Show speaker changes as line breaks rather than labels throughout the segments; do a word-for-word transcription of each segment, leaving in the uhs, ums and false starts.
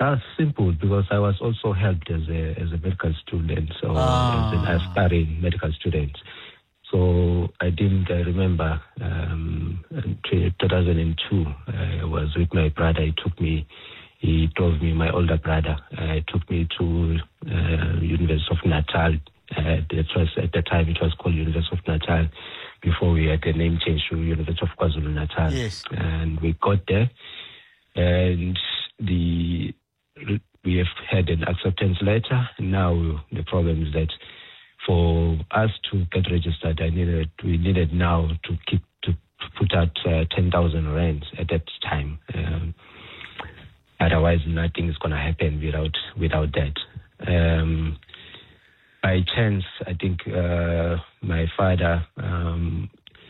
Uh, simple, because I was also helped as a as a medical student, or
Ah.
as an aspiring medical student. So I didn't, I remember um, in two thousand two, I was with my brother. He took me, he drove me, my older brother, uh, took me to uh, University of Natal. Uh, that was, at the time, it was called University of Natal, before we had the name change to University of KwaZulu-Natal.
Yes.
And we got there, and the we have had an acceptance letter. Now the problem is that for us to get registered, I needed we needed now to keep to put out uh, ten thousand rands at that time. Um, otherwise, nothing is going to happen without without that. Um, by chance, I think uh, my father um,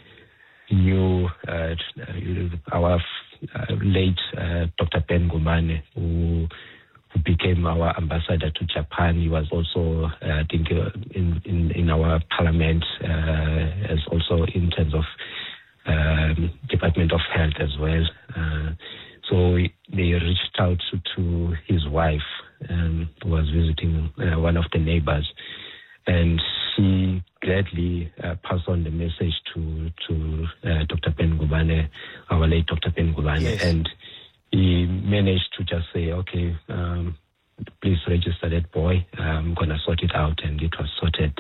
knew uh, our uh, late uh, Doctor Ben Ngumane, who who became our ambassador to Japan. He was also, uh, I think, uh, in, in, in our parliament, uh, as also in terms of um, Department of Health as well. Uh, so we, they reached out to, to his wife, um, who was visiting uh, one of the neighbors, and she gladly uh, passed on the message to to uh, Doctor Ben Ngumane, our late Doctor Ben Ngumane,
Yes.
and he managed to just say, okay, um, please register that boy. I'm going to sort it out. And it was sorted.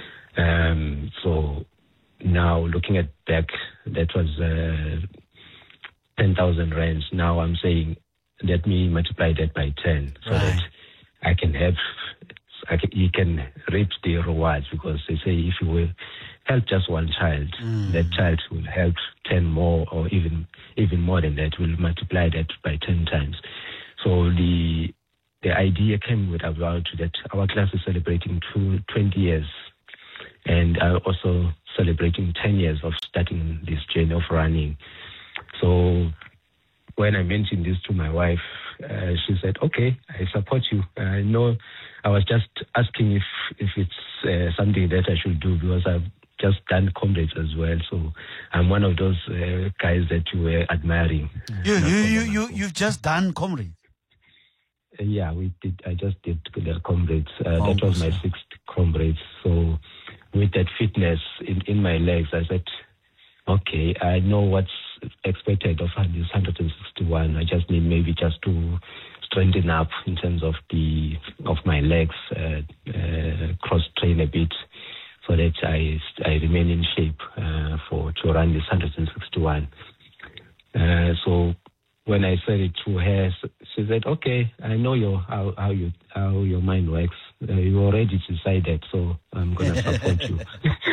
Um, so now looking at back, that was uh, ten thousand rands. Now I'm saying, let me multiply that by ten so
Right.
that I can have, I can, you can reap the rewards, because they say if you will help just one child,
Mm.
that child will help ten more, or even even more than that, will multiply that by ten times. So the the idea came with about that our class is celebrating two, twenty years, and uh, also celebrating ten years of starting this journey of running. So when I mentioned this to my wife, uh, she said, okay, I support you. I know I was just asking if if it's uh, something that I should do, because I've just done comrades as well. So I'm one of those uh, guys that you were admiring.
You,
No
you, you,
problem.
you, you've just done comrades.
Uh, yeah, we did. I just did the comrades. Uh,
Oh,
that was my
awesome.
sixth comrades. So with that fitness in, in my legs, I said, okay, I know what's expected of this one hundred sixty-one. I just need maybe just to strengthen up in terms of the of my legs, uh, uh, cross train a bit, so that I I remain in shape uh, for to run this one hundred sixty-one. Uh, so when I said it to her, she said, "Okay, I know your how how you how your mind works. Uh, you already decided, so I'm gonna support you."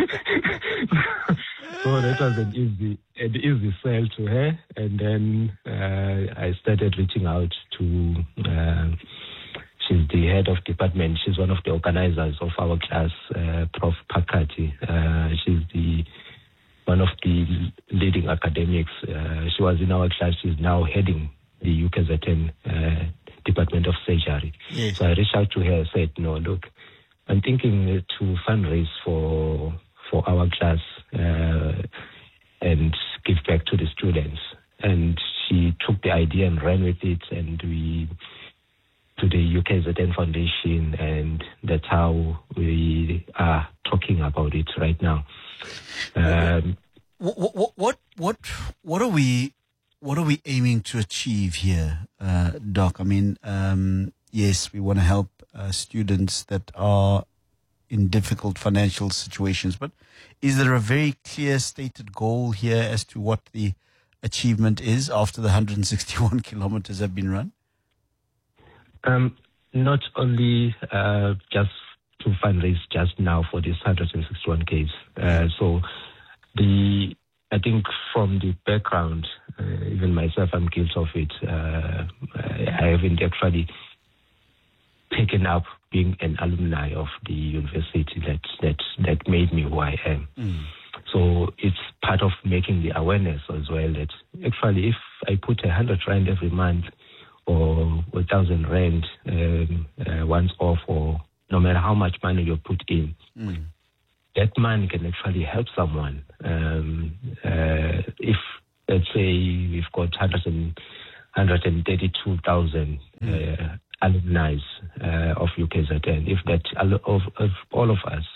So that was an easy an easy sell to her, and then uh, I started reaching out to. Uh, she's the head of department. She's one of the organizers of our class, uh, Professor Pakati. Uh, she's the one of the leading academics. Uh, she was in our class. She's now heading the U K Z N uh, Department of Surgery.
Yes.
So I reached out to her and said, no, look, I'm thinking to fundraise for for our class uh, and give back to the students. And she took the idea and ran with it, and we to the U K Z N Foundation, and that's how we are talking about it right now. Um,
What, what, what, what, what are we, what are we aiming to achieve here, uh, Doc? I mean, um, yes, we want to help uh, students that are in difficult financial situations, but is there a very clear stated goal here as to what the achievement is after the one hundred sixty-one kilometers have been run?
Um, not only uh, just to fundraise just now for this one hundred sixty-one case. Uh, so the I think from the background, uh, even myself, I'm guilty of it. Uh, I haven't actually taken up being an alumni of the university that that that made me who I am.
Mm.
So it's part of making the awareness as well that actually if I put a hundred rand every month or a thousand rand um, uh, once off, or no matter how much money you put in,
Mm.
that money can actually help someone. Um, uh, if, let's say, we've got one hundred thirty-two thousand, uh, alumni uh, of U K Z N. If that of, of all of us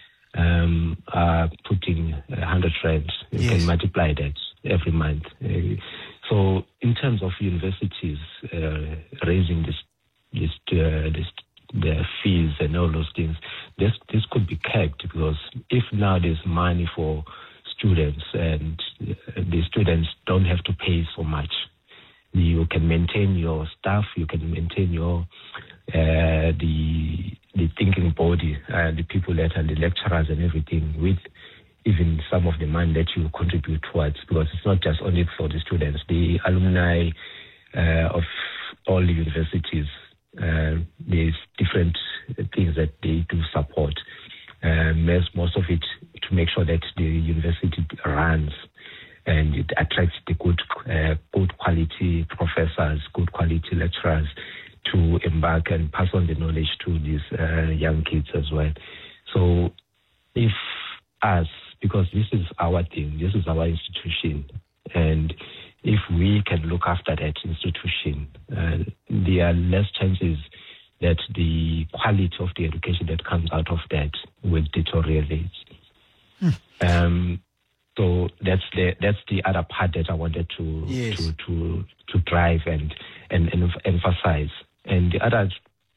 um, are putting a hundred rand, you
Yes.
can multiply that every month. Uh, so in terms of universities uh, raising this, this, uh, this the fees and all those things, this this could be kept, because if now there's money for students and the students don't have to pay so much, you can maintain your staff, you can maintain your uh, the the thinking body, uh, the people that are the lecturers and everything, with even some of the money that you contribute towards, because it's not just only for the students, the alumni uh, of all the universities. Uh, there's different things that they do support. Um, there's most of it to make sure that the university runs and it attracts the good, uh, good quality professors, good quality lecturers to embark and pass on the knowledge to these uh, young kids as well. So if us, because this is our thing, this is our institution, and if we can look after that institution, uh, there are less chances that the quality of the education that comes out of that will deteriorate. Hmm. Um, so that's the that's the other part that I wanted to
yes.
to, to to drive and, and and emphasize. And the other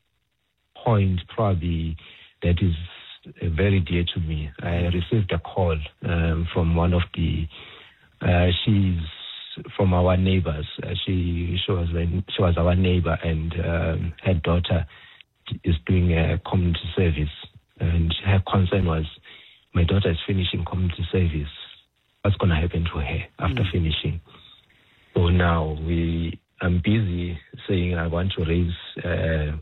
point probably that is very dear to me. I received a call um, from one of the uh, she's from our neighbors. Uh, she she was she was our neighbor, and um, her daughter is doing a community service, and her concern was, my daughter is finishing community service. What's going to happen to her after mm. finishing? So now we I'm busy saying I want to raise uh,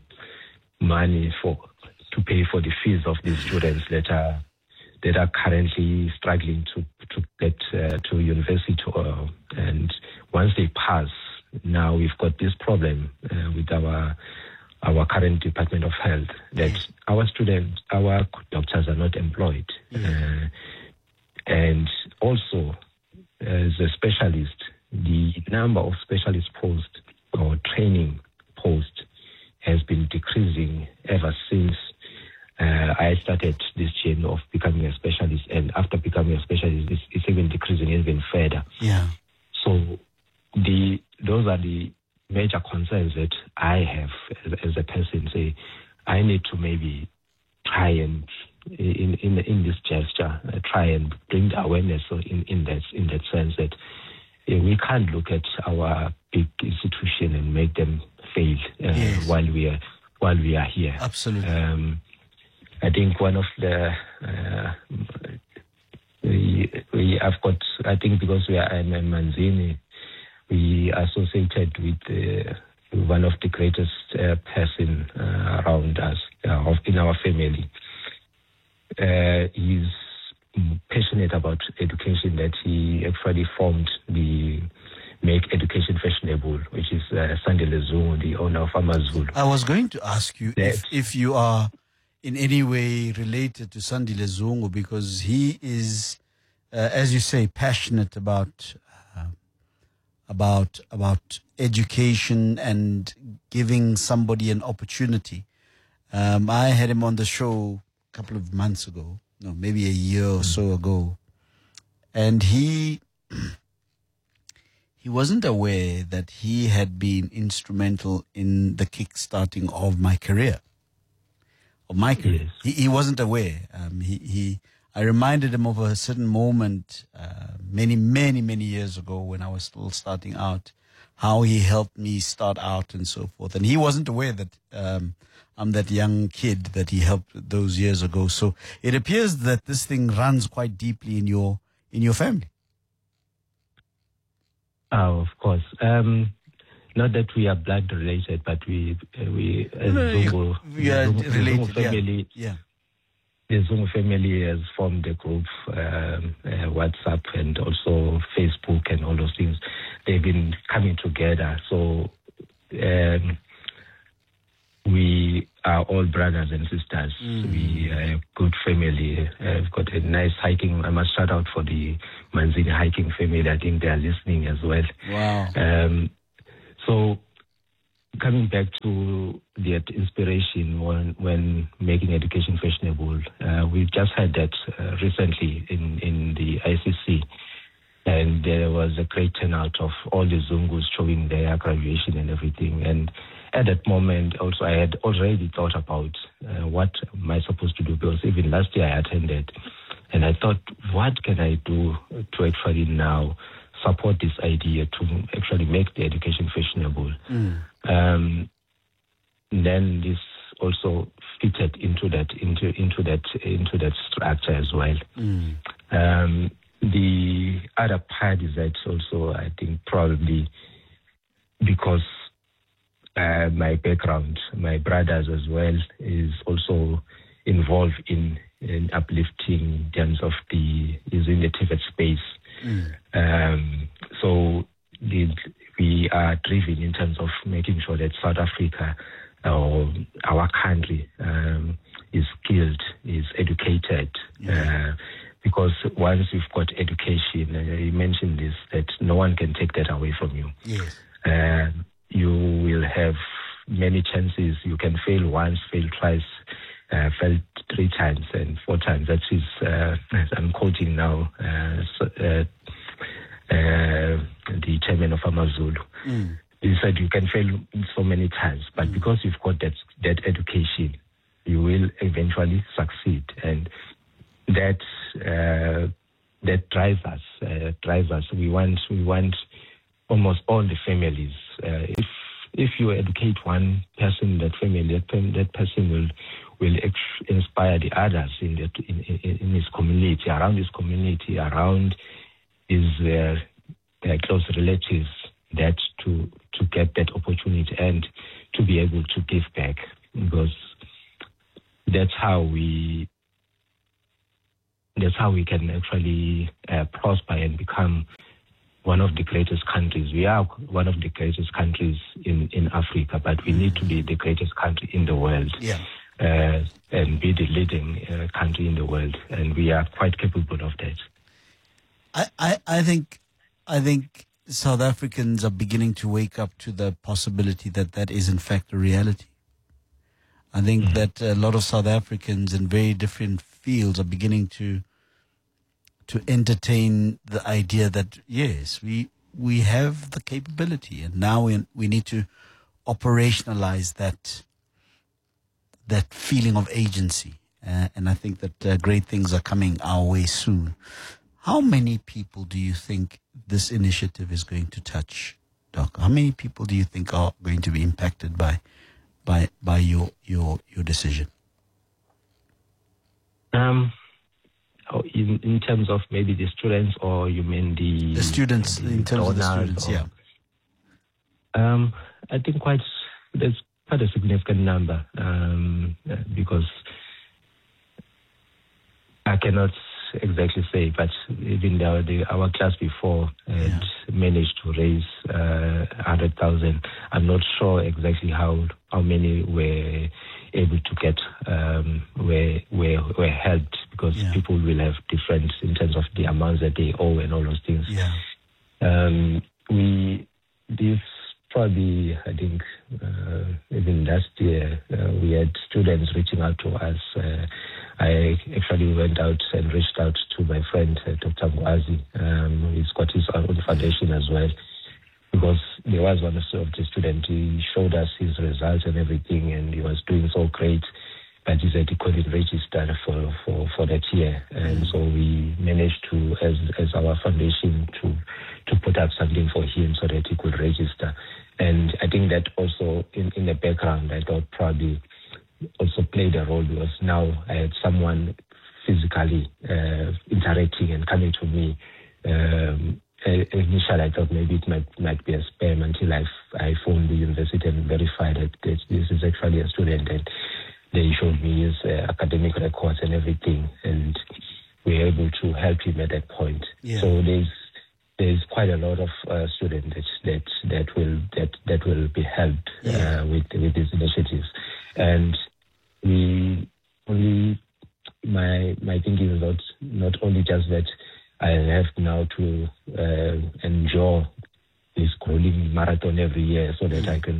money for to pay for the fees of these students that are that are currently struggling to to get uh, to university, uh, and once they pass, now we've got this problem uh, with our our current Department of Health that yes. our students, our doctors are not employed, yes. uh, and also as a specialist, the number of specialist posts or training posts has been decreasing ever since Uh, I started this chain of becoming a specialist, and after becoming a specialist, it's, it's even decreasing even further.
Yeah.
So the those are the major concerns that I have as, as a person. Say, I need to maybe try and in in in this gesture uh, try and bring the awareness in in that in that sense that uh, we can't look at our big institution and make them fail uh,
yes.
while we are while we are here.
Absolutely.
Um, I think one of the uh, we we have got. I think because we are in Manzini, we are associated with uh, one of the greatest uh, person uh, around us uh, in our family. Uh, he's passionate about education. That he actually formed the Make Education Fashionable, which is uh, Sandile Zungu, the owner of Amazulu.
I was going to ask you if, if you are in any way related to Sandile Zungu, because he is, uh, as you say, passionate about uh, about about education and giving somebody an opportunity. Um, I had him on the show a couple of months ago, no, maybe a year or so ago, and he he wasn't aware that he had been instrumental in the kickstarting of my career. Of my career, yes. he, he wasn't aware. Um, he, he, I reminded him of a certain moment uh, many, many, many years ago when I was still starting out, how he helped me start out and so forth. And he wasn't aware that um, I'm that young kid that he helped those years ago. So it appears that this thing runs quite deeply in your in your family.
Oh, of course. Um, Not that we are blood related, but we uh, we as
no,
Zungu,
we are
Zungu,
related.
Zungu family.
Yeah. yeah.
The Zungu family has formed a group, um, uh, WhatsApp, and also Facebook, and all those things. They've been coming together. So um, we are all brothers and sisters. Mm. We are a good family. I've got a nice hiking. I must shout out for the Manzini hiking family. I think they are listening as well.
Wow.
Um, So coming back to the inspiration when, when making education fashionable, uh, we just had that uh, recently in, in the I C C, and there was a great turnout of all the Zungus showing their graduation and everything. And at that moment, also, I had already thought about uh, what am I supposed to do, because even last year I attended, and I thought, what can I do to actually now support this idea to actually make the education fashionable? Mm. Um, then this also fitted into that into into that into that structure as well. Mm. Um, the other part is that also, I think, probably because uh, my background, my brothers as well, is also involved in, in uplifting in terms of the is in the Tibet space. Mm. Um, so the, we are driven in terms of making sure that South Africa, or our country, um, is skilled, is educated. Yeah. Uh, because once you've got education, uh, you mentioned this, that no one can take that away from you. Yes. Uh, you will have many chances. You can fail once, fail twice, uh, fail three times and four times. That is, uh, as I'm quoting now, uh, so, uh, uh, the chairman of Amazulu. Mm. He said you can fail so many times, but mm. because you've got that that education, you will eventually succeed, and that uh, that drives us. Uh, drives us. We want we want almost all the families. Uh, if if you educate one person in that family, that, that person will will ex- inspire the others in, the, in, in in his community, around his community, around his uh, uh, close relatives, that to to get that opportunity and to be able to give back, because that's how we that's how we can actually uh, prosper and become one of the greatest countries. We are one of the greatest countries in, in Africa, but we need to be the greatest country in the world. Yeah. Uh, and be the leading uh, country in the world, and we are quite capable of that.
I, I, I think I think South Africans are beginning to wake up to the possibility that that is in fact a reality. I think mm-hmm. that a lot of South Africans in very different fields are beginning to to entertain the idea that yes, we we have the capability, and now we we need to operationalize that that feeling of agency. Uh, and I think that uh, great things are coming our way soon. How many people do you think this initiative is going to touch, Doc? How many people do you think are going to be impacted by by by your your your decision?
Um, in in terms of maybe the students, or you mean the
the students the in terms of the students, or, yeah.
Um, I think quite there's quite a significant number, um, because I cannot exactly say, but even the, the, our class before had yeah. managed to raise uh, one hundred thousand. I'm not sure exactly how how many were able to get, um, were, were, were helped, because yeah. people will have different in terms of the amounts that they owe and all those things. Yeah. Um, we, this probably, I think, uh, even last year, uh, we had students reaching out to us. Uh, I actually went out and reached out to my friend, uh, Doctor Muazi. Um, he's got his own foundation as well, because there was one of the students. He showed us his results and everything, and he was doing so great, but he said he couldn't register for, for, for that year. And so we managed to, as as our foundation, to to put up something for him so that he could register. And I think that also in, in the background, I thought probably also played a role, because now I had someone physically uh, interacting and coming to me. Um, initially, I thought maybe it might might be a spam, until I, I phoned the university and verified that this, this is actually a student, and they showed me his uh, academic records and everything, and we were able to help him at that point. Yeah. So there's there's quite a lot of uh, students that that that will that that will be helped yeah. uh, with with these initiatives, and we only my my thinking is not not only just that I have now to uh, enjoy this grueling marathon every year, so that I can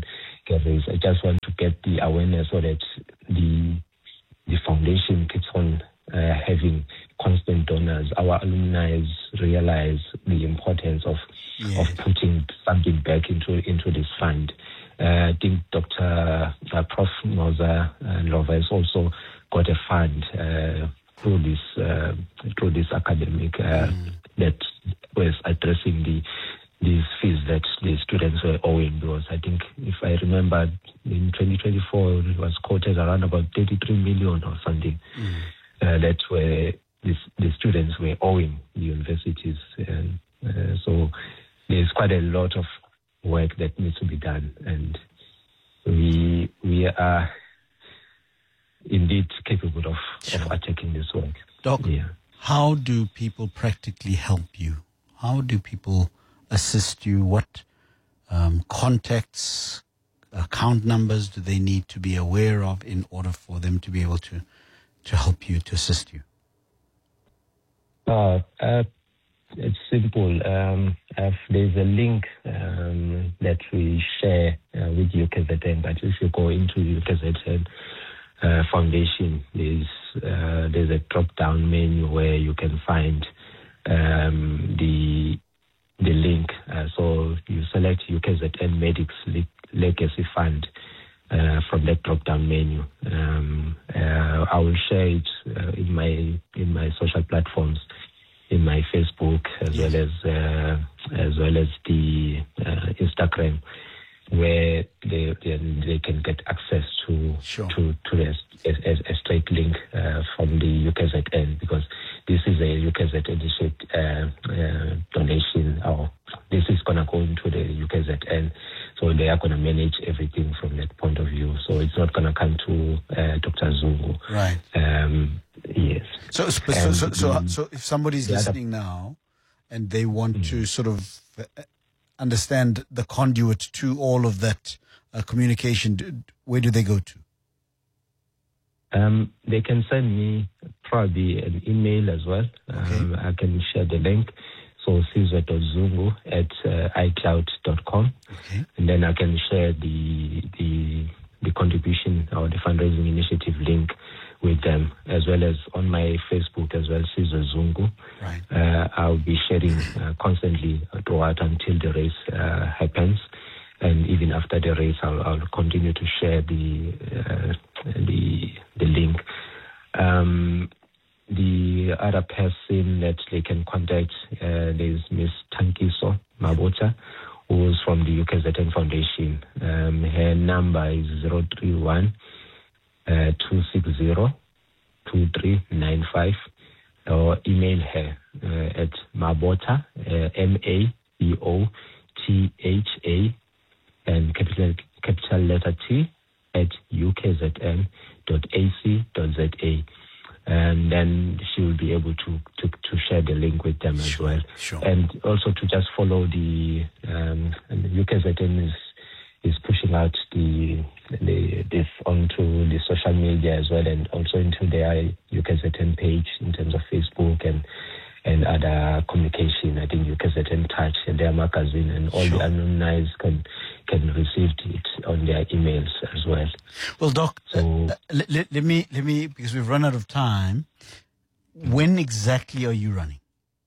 get raised. I just want to get the awareness so that the the foundation keeps on uh, having constant donors. Our alumni realize the importance of
Yeah.
of putting something back into into this fund. Uh, I think Doctor Uh, Prof Moza uh, Lova has also got a fund uh, through this uh, through this academic uh, mm. that was addressing the these fees that the students were owing, because I think, if I remember, in twenty twenty-four it was quoted around about thirty-three million or something mm. uh, that were this, the students were owing the universities. And uh, so there's quite a lot of work that needs to be done, and we we are indeed capable of, sure. of attacking this work.
Doc,
yeah.
How do people practically help you? How do people assist you? What um, contacts, account numbers do they need to be aware of in order for them to be able to, to help you, to assist you?
Uh, uh, it's simple. Um, if there's a link um, that we share uh, with U K Z N, but if you go into U K Z N uh, Foundation, there's, uh, there's a drop-down menu where you can find um, the the link. Uh, so you select U K Z N Medics Le- Legacy Fund uh, from that drop-down menu. Um, uh, I will share it uh, in my in my social platforms, in my Facebook, as yes. well as uh, as well as the uh, Instagram, where they, they they can get access to
sure.
to to a, a, a straight link uh, from the U K Z N, because this is a U K Z N uh, uh, donation, or this is going to go into the U K Z N, so they are going to manage everything from that point of view. So it's not going to come to uh, Doctor Zungu.
Right.
Um, yes.
So, so, so, so, so, so if somebody's listening now and they want mm-hmm. to sort of understand the conduit to all of that uh, communication, where do they go to?
Um, they can send me probably an email as well.
Okay.
Um, I can share the link. So Sizwe dot Zungu at uh, icloud dot com.
Okay.
And then I can share the the the contribution or the fundraising initiative link with them, as well as on my Facebook as well, Sizwe Zungu.
Right.
Uh, I'll be sharing uh, constantly throughout until the race uh, happens. And even after the race, I'll, I'll continue to share the uh, the the link. Um, the other person that they can contact uh, is Miss Tankiso Mabota, who is from the U K Z N Foundation. Um, her number is zero three one two six zero two three nine five, or email her uh, at Mabota uh, M A B O T H A and capital capital letter T at u k z n dot a c dot z a, and then she will be able to, to, to share the link with them
sure,
as well.
Sure.
And also to just follow the um, and the U K Z N is is pushing out the, the this onto the social media as well, and also into their U K Z N page in terms of Facebook and and other communication. I think U K Z N Touch and their magazine, and all sure. the alumni can can receive it on their emails as well.
Well, Doc,
so,
uh, let, let, let me let me because we've run out of time. When exactly are you running?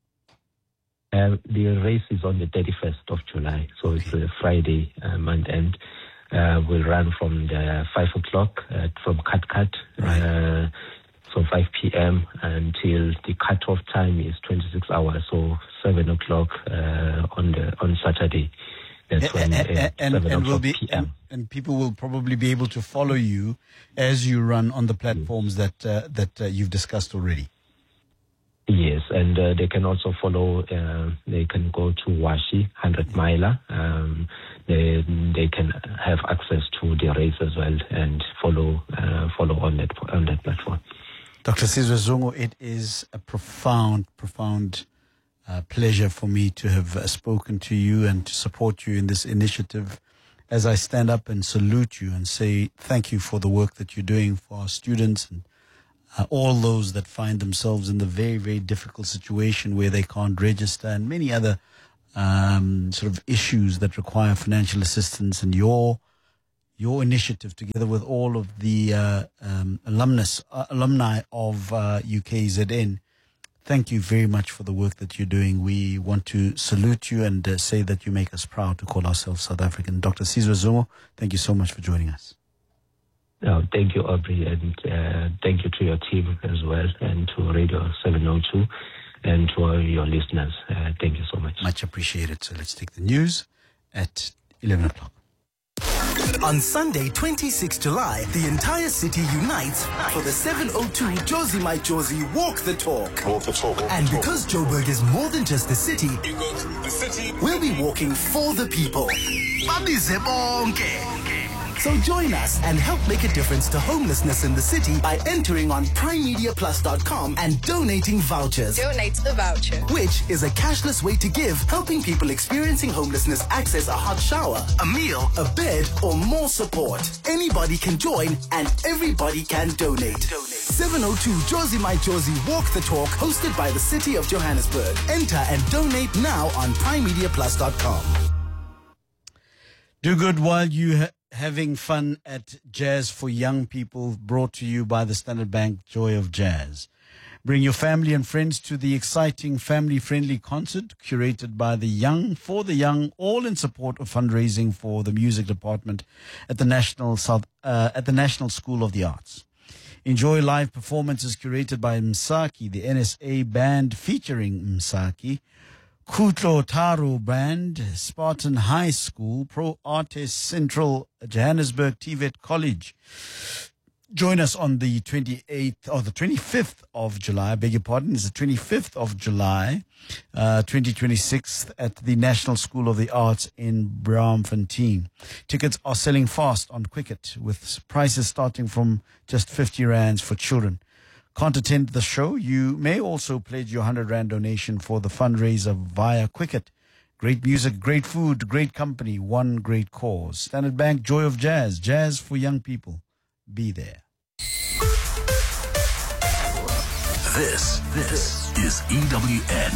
Uh, the race is on the thirty-first of July, so okay. it's a Friday uh, month end. Uh, we'll run from the five o'clock uh, from Cut Cut.
Right.
Uh, So five p.m. until the cut-off time is twenty-six hours, so seven o'clock uh, on the on Saturday. That's when
and,
uh,
and,
seven
and, will be,
p m.
And, and people will probably be able to follow you as you run on the platforms yes. that uh, that uh, you've discussed already.
Yes, and uh, they can also follow. Uh, they can go to Washi Hundred Miler. Um, they they can have access to the race as well and follow uh, follow on that on that platform.
Doctor Sizwe Zungu, it is a profound, profound uh, pleasure for me to have uh, spoken to you and to support you in this initiative. As I stand up and salute you and say thank you for the work that you're doing for our students and uh, all those that find themselves in the very, very difficult situation where they can't register, and many other um, sort of issues that require financial assistance. And your your initiative together with all of the uh, um, alumnus, uh, alumni of uh, U K Z N. Thank you very much for the work that you're doing. We want to salute you and uh, say that you make us proud to call ourselves South African. Doctor Sizwe Zungu, thank you so much for joining us.
No, thank you, Aubrey, and uh, thank you to your team as well, and to Radio seven oh two, and to all your listeners. Uh, thank you so much.
Much appreciated. So let's take the news at eleven o'clock.
On Sunday, twenty-sixth of July, the entire city unites for the seven oh two Josie My Josie Walk the Talk.
Walk the talk.
And because Joburg is more than just the city,
You go through the city.
we'll be walking for the people. So join us and help make a difference to homelessness in the city by entering on prime media plus dot com and donating vouchers.
Donate the voucher.
Which is a cashless way to give, helping people experiencing homelessness access a hot shower, a meal, a bed, or more support. Anybody can join and everybody can donate. seven oh two Josie My Josie Walk the Talk, hosted by the City of Johannesburg. Enter and donate now on prime media plus dot com.
Do good while you ha- having fun at Jazz for Young People, brought to you by the Standard Bank Joy of Jazz. Bring your family and friends to the exciting family-friendly concert curated by the Young for the Young, all in support of fundraising for the music department at the National South uh, at the National School of the Arts. Enjoy live performances curated by Msaki, the N S A band featuring Msaki, Kutlo Taru Band, Spartan High School, Pro Artes Central, Johannesburg, T V E T College. Join us on the twenty-eighth or the twenty-fifth of July, I beg your pardon, it's the twenty-fifth of July, uh, twenty twenty-six at the National School of the Arts in Braamfontein. Tickets are selling fast on Quicket with prices starting from just fifty rands for children. Can't attend the show? You may also pledge your one hundred rand donation for the fundraiser via Quicket. Great music, great food, great company, one great cause. Standard Bank, Joy of Jazz, Jazz for Young People. Be there.
This, this is E W N.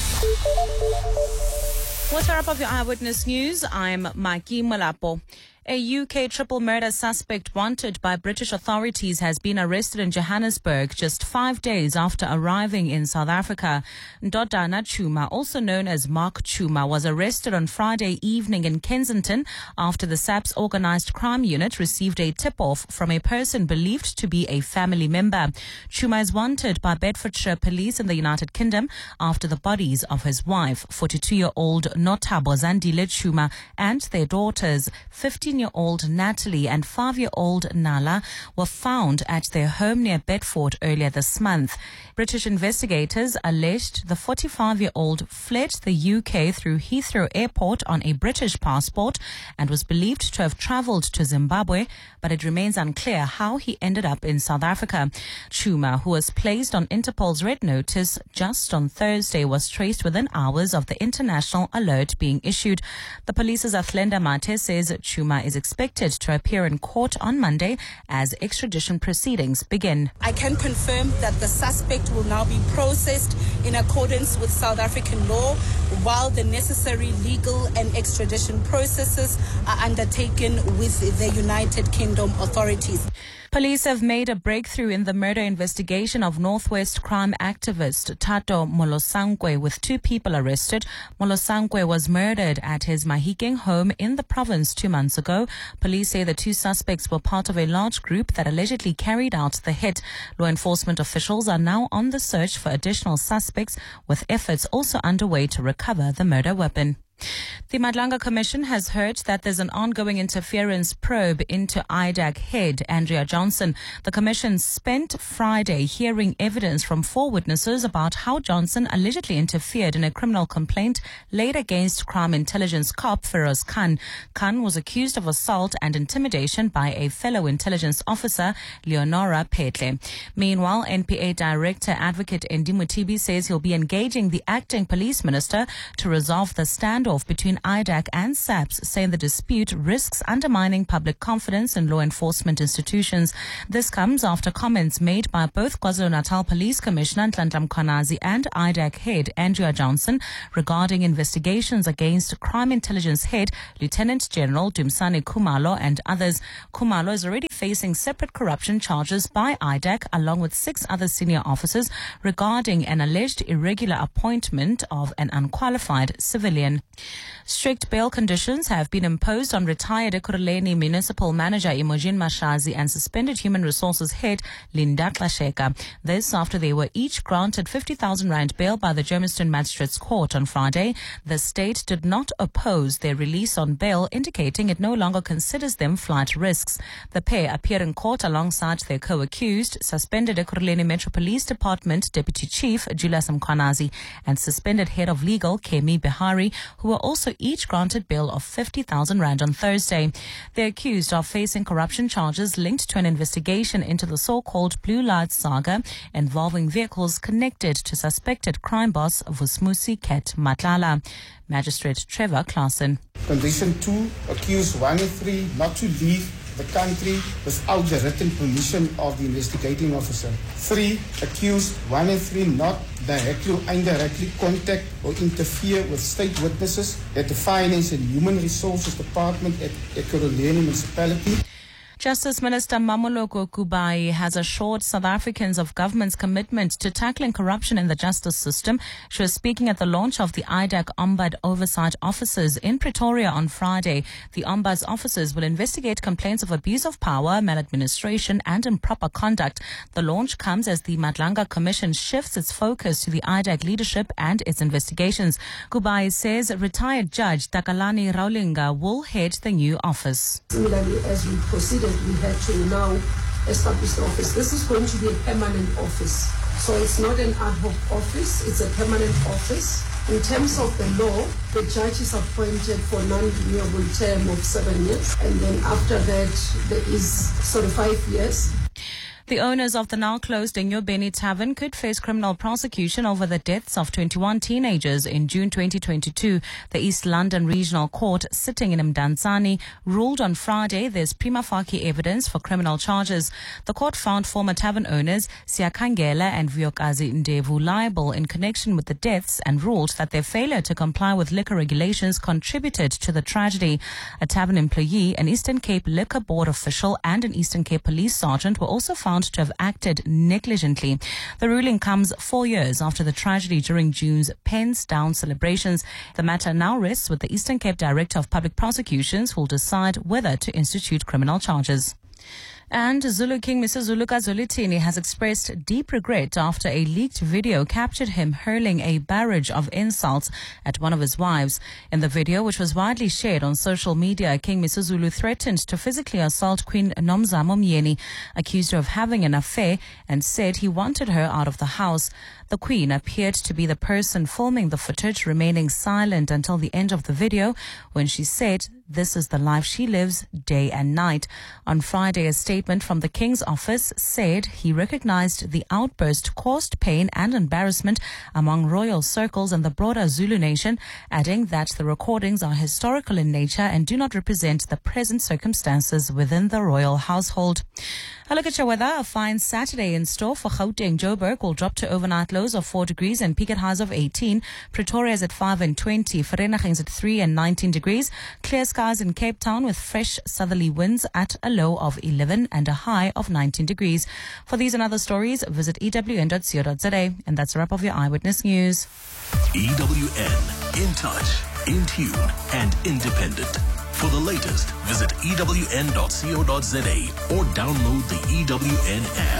What's our up of your Eyewitness News? I'm Maiki Malapo. A U K triple murder suspect wanted by British authorities has been arrested in Johannesburg just five days after arriving in South Africa. Ndodana Chuma, also known as Mark Chuma, was arrested on Friday evening in Kensington after the S A P's organised crime unit received a tip-off from a person believed to be a family member. Chuma is wanted by Bedfordshire Police in the United Kingdom after the bodies of his wife, forty-two-year-old Notabo Zandile Chuma, and their daughters, fifteen-year-old Natalie and five-year-old Nala, were found at their home near Bedford earlier this month. British investigators alleged the forty-five-year-old fled the U K through Heathrow Airport on a British passport and was believed to have travelled to Zimbabwe, but it remains unclear how he ended up in South Africa. Chuma, who was placed on Interpol's red notice just on Thursday, was traced within hours of the international alert being issued. The police's Athlenda Mate says Chuma is expected to appear in court on Monday as extradition proceedings begin.
I can confirm that the suspect will now be processed in accordance with South African law while the necessary legal and extradition processes are undertaken with the United Kingdom authorities.
Police have made a breakthrough in the murder investigation of Northwest crime activist Tato Molosangwe, with two people arrested. Molosangwe was murdered at his Mahikeng home in the province two months ago. Police say the two suspects were part of a large group that allegedly carried out the hit. Law enforcement officials are now on the search for additional suspects, with efforts also underway to recover the murder weapon. The Madlanga Commission has heard that there's an ongoing interference probe into I D A C head Andrea Johnson. The Commission spent Friday hearing evidence from four witnesses about how Johnson allegedly interfered in a criminal complaint laid against crime intelligence cop Feroz Khan. Khan was accused of assault and intimidation by a fellow intelligence officer, Leonora Petle. Meanwhile, N P A Director Advocate Ndi Mutibi says he'll be engaging the acting police minister to resolve the standoff standoff between I D A C and SAPS, saying the dispute risks undermining public confidence in law enforcement institutions. This comes after comments made by both KwaZulu-Natal Police Commissioner Nhlanhla Mkhwanazi and I D A C head Andrea Johnson regarding investigations against Crime Intelligence Head Lieutenant General Dumsani Khumalo and others. Khumalo is already facing separate corruption charges by I D A C along with six other senior officers regarding an alleged irregular appointment of an unqualified civilian. Strict bail conditions have been imposed on retired Ekurhuleni Municipal Manager Imogen Mashazi and suspended Human Resources Head Linda Klasheka. This after they were each granted fifty thousand rand bail by the Germiston Magistrates Court on Friday. The state did not oppose their release on bail, indicating it no longer considers them flight risks. The pair appear in court alongside their co-accused, suspended Ekurhuleni Metro Police Department Deputy Chief Julius Mkhwanazi and suspended Head of Legal Kemi Bihari, who were also each granted bail of fifty thousand rand on Thursday. The accused are facing corruption charges linked to an investigation into the so-called Blue Light saga involving vehicles connected to suspected crime boss Vusmusi Ket Matlala. Magistrate Trevor Claassen.
Condition two, accused one and three not to leave the country without the written permission of the investigating officer. Three, accused one and three not directly or indirectly contact or interfere with state witnesses at the Finance and Human Resources Department at Ekurhuleni Municipality.
Justice Minister Mamoloko Kubai has assured South Africans of government's commitment to tackling corruption in the justice system. She was speaking at the launch of the I D A C Ombud Oversight Offices in Pretoria on Friday. The Ombud's offices will investigate complaints of abuse of power, maladministration and improper conduct. The launch comes as the Madlanga Commission shifts its focus to the I D A C leadership and its investigations. Kubai says retired Judge Takalani Raulinga will head the new office.
Similarly, as we proceeded, we had to now establish the office. This is going to be a permanent office. So it's not an ad hoc office, it's a permanent office. In terms of the law, the judge is appointed for non-renewable term of seven years. And then after that, there is sort of five years.
The owners of the now-closed Enyobeni Tavern could face criminal prosecution over the deaths of twenty-one teenagers in June twenty twenty-two. The East London Regional Court, sitting in Mdantsane, ruled on Friday there's prima facie evidence for criminal charges. The court found former tavern owners Siakangela and Vuyokazi Ndevu liable in connection with the deaths and ruled that their failure to comply with liquor regulations contributed to the tragedy. A tavern employee, an Eastern Cape Liquor Board official and an Eastern Cape police sergeant were also found to have acted negligently. The ruling comes four years after the tragedy during June's Pens Down celebrations. The matter now rests with the Eastern Cape Director of Public Prosecutions, who will decide whether to institute criminal charges. And Zulu King Mister Zuluka Zulitini has expressed deep regret after a leaked video captured him hurling a barrage of insults at one of his wives. In the video, which was widely shared on social media, King Mister Zulu threatened to physically assault Queen Nomzamo Myeni, accused her of having an affair, and said he wanted her out of the house. The Queen appeared to be the person filming the footage, remaining silent until the end of the video when she said this is the life she lives day and night. On Friday, a statement from the King's office said he recognized the outburst caused pain and embarrassment among royal circles and the broader Zulu nation, adding that the recordings are historical in nature and do not represent the present circumstances within the royal household. A look at your weather. A fine Saturday in store for Gauteng. Joburg will drop to overnight lows of four degrees and peak at highs of eighteen. Pretoria is at five and twenty. Vereeniging is at three and nineteen degrees. Clear skies in Cape Town with fresh southerly winds at a low of eleven and a high of nineteen degrees. For these and other stories, visit e w n dot co dot z a. And that's a wrap of your Eyewitness News.
E W N, in touch, in tune, and independent. For the latest, visit e w n dot co dot z a or download the E W N app.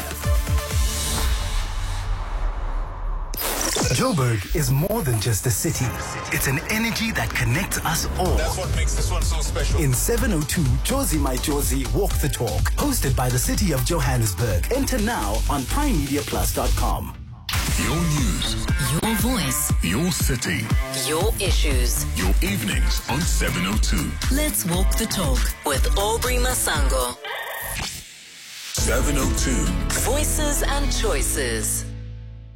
Joburg is more than just a city. It's an energy that connects us all.
That's what makes this one so special.
In seven oh two, Jozi My Jozi Walk the Talk, hosted by the City of Johannesburg. Enter now on prime media plus dot com.
Your news,
your voice,
your city,
your issues,
your evenings on seven oh two.
Let's walk the talk with Aubrey Masango.
seven oh two.
Voices and choices.